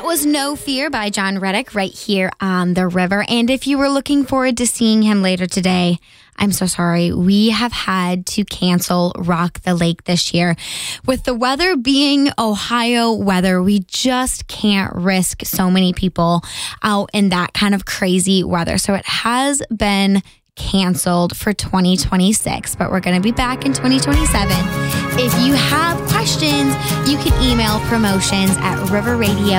That was No Fear by John Reddick right here on the river. And if you were looking forward to seeing him later today, I'm so sorry. We have had to cancel Rock the Lake this year. With the weather being Ohio weather, we just can't risk so many people out in that kind of crazy weather. So it has been canceled for 2026, but we're going to be back in 2027. If you have questions, you can email promotions@riverradio.com.